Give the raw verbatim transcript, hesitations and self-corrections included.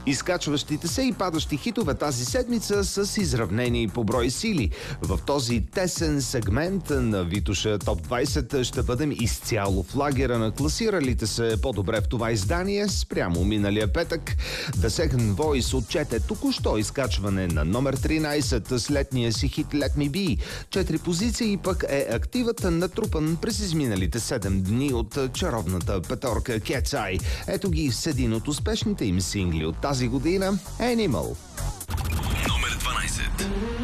Изкачващите се и падащи хитове тази седмица с изравнени по брой сили. В този тесен сегмент на Витоша Топ двайсет ще бъдем изцяло в лагера на класиралите се по-добре в това издание спрямо миналия петък. The Second Voice отчете току-що изкачване на номер тринайсет с летния си хит Let Me Be. Четири позиции пък е активът натрупан през изминалите седем дни от чаровната петорка Cat's Eye. Ето ги с един от успешните им сингли от тази година – Animal. Номер дванайсет.